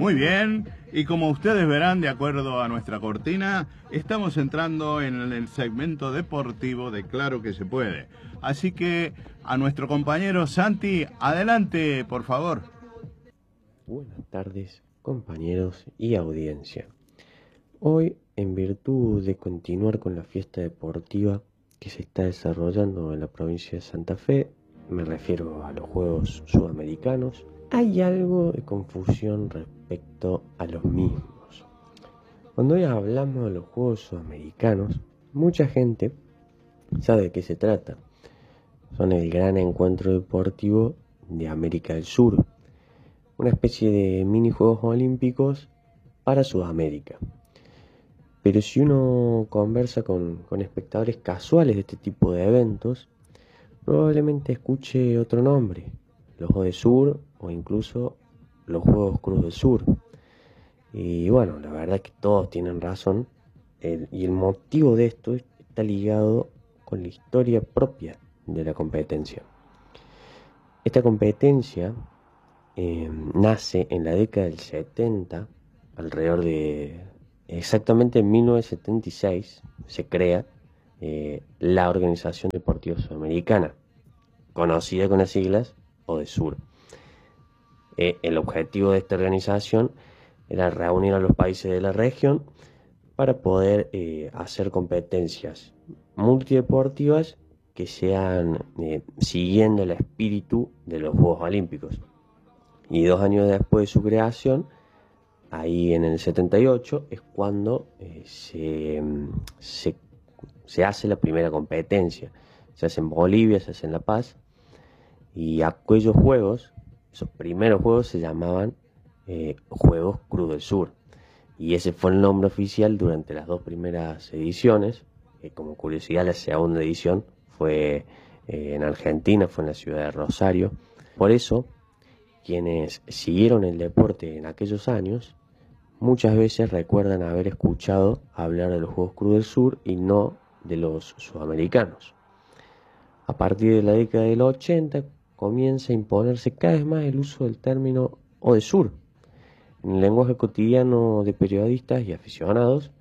Muy bien, y como ustedes verán, de acuerdo a nuestra cortina, estamos entrando en el segmento deportivo de Claro que se puede. Así que a nuestro compañero Santi, adelante, por favor. Buenas tardes, compañeros y audiencia. Hoy, en virtud de continuar con la fiesta deportiva que se está desarrollando en la provincia de Santa Fe, me refiero a los Juegos Sudamericanos, hay algo de confusión respecto a los mismos. Cuando hoy hablamos de los Juegos Sudamericanos, mucha gente sabe de qué se trata. Son el gran encuentro deportivo de América del Sur, una especie de mini Juegos Olímpicos para Sudamérica. Pero si uno conversa con espectadores casuales de este tipo de eventos, probablemente escuche otro nombre, los Juegos del Sur o incluso los Juegos Cruz del Sur. Y bueno, la verdad es que todos tienen razón, y el motivo de esto está ligado con la historia propia de la competencia. Esta competencia nace en la década del 70, alrededor de exactamente en 1976 se crea la Organización Deportiva Sudamericana, conocida con las siglas ODESUR. El objetivo de esta organización era reunir a los países de la región para poder hacer competencias multideportivas que sean siguiendo el espíritu de los Juegos Olímpicos. Y 2 años después de su creación, ahí en el 78, es cuando se hace la primera competencia. Se hace en Bolivia, se hace en La Paz, y aquellos juegos, esos primeros juegos se llamaban Juegos Cruz del Sur. Y ese fue el nombre oficial durante las 2 primeras ediciones. Como curiosidad, la segunda edición fue en Argentina, fue en la ciudad de Rosario. Por eso, quienes siguieron el deporte en aquellos años, muchas veces recuerdan haber escuchado hablar de los Juegos Cruz del Sur y no de los sudamericanos. A partir de la década del 80 comienza a imponerse cada vez más el uso del término ODESUR. En el lenguaje cotidiano de periodistas y aficionados,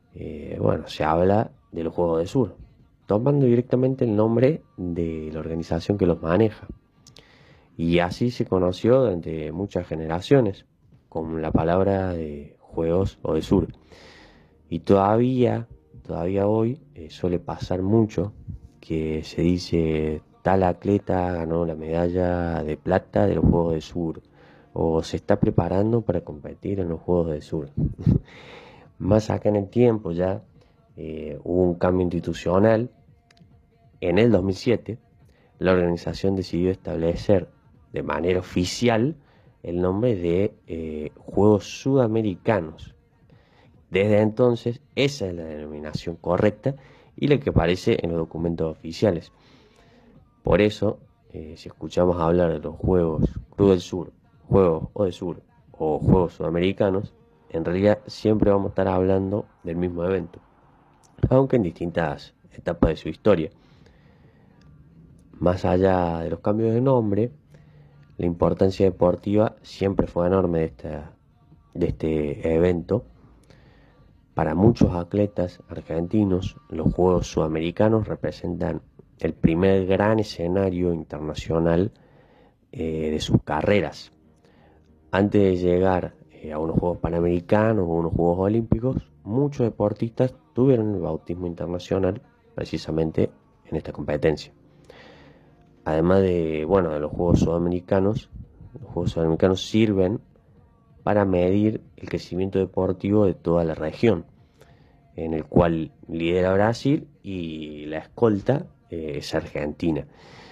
se habla de los Juegos del Sur, tomando directamente el nombre de la organización que los maneja. Y así se conoció durante muchas generaciones, con la palabra de Juegos ODESUR. Y todavía hoy suele pasar mucho que se dice tal atleta ganó la medalla de plata de los Juegos del Sur, o se está preparando para competir en los Juegos del Sur. Más acá en el tiempo ya hubo un cambio institucional. En el 2007, la organización decidió establecer de manera oficial el nombre de Juegos Sudamericanos. Desde entonces, esa es la denominación correcta y la que aparece en los documentos oficiales. Por eso, si escuchamos hablar de los Juegos Cruz del Sur, Juegos ODESUR o Juegos Sudamericanos, en realidad siempre vamos a estar hablando del mismo evento, aunque en distintas etapas de su historia. Más allá de los cambios de nombre, la importancia deportiva siempre fue enorme de este evento. Para muchos atletas argentinos, los Juegos Sudamericanos representan el primer gran escenario internacional de sus carreras. Antes de llegar a unos Juegos Panamericanos o unos Juegos Olímpicos, muchos deportistas tuvieron el bautismo internacional precisamente en esta competencia. Además de los Juegos Sudamericanos sirven para medir el crecimiento deportivo de toda la región, en el cual lidera Brasil y la escolta es Argentina.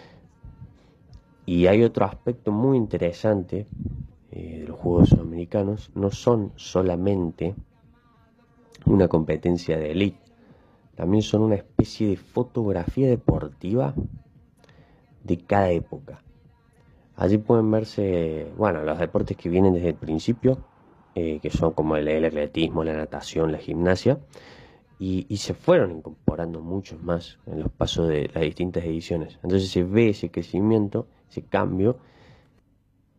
Y hay otro aspecto muy interesante de los Juegos Sudamericanos: no son solamente una competencia de élite, también son una especie de fotografía deportiva de cada época. Allí pueden verse, los deportes que vienen desde el principio, que son como el atletismo, la natación, la gimnasia, y se fueron incorporando muchos más en los pasos de las distintas ediciones. Entonces se ve ese crecimiento, ese cambio,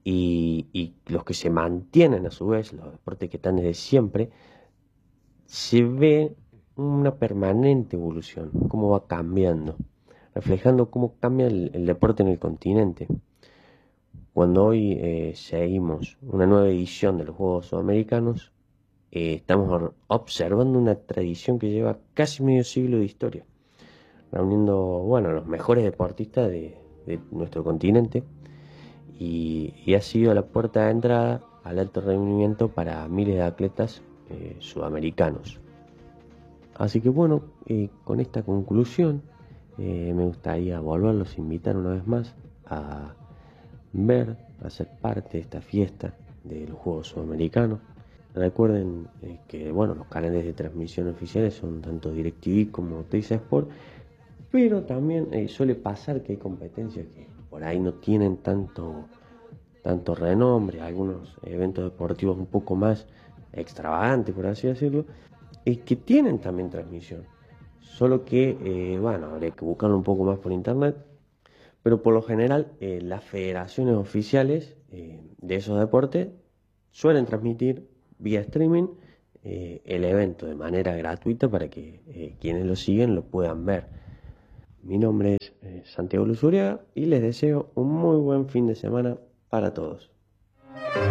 y los que se mantienen a su vez, los deportes que están desde siempre, se ve una permanente evolución, cómo va cambiando, reflejando cómo cambia el deporte en el continente. Cuando hoy seguimos una nueva edición de los Juegos Sudamericanos, estamos observando una tradición que lleva casi medio siglo de historia, reuniendo, bueno, los mejores deportistas de nuestro continente y ha sido la puerta de entrada al alto rendimiento para miles de atletas sudamericanos. Así que bueno, con esta conclusión me gustaría volverlos a invitar una vez más a ver, a ser parte de esta fiesta de los Juegos Sudamericanos. Recuerden que bueno, los canales de transmisión oficiales son tanto DirecTV como Teisa Sport, pero también suele pasar que hay competencias que por ahí no tienen tanto renombre, algunos eventos deportivos un poco más extravagantes, por así decirlo, que tienen también transmisión. Solo que, bueno, habría que buscarlo un poco más por internet, pero por lo general las federaciones oficiales de esos deportes suelen transmitir vía streaming el evento de manera gratuita para que quienes lo siguen lo puedan ver. Mi nombre es Santiago Luzuriaga y les deseo un muy buen fin de semana para todos.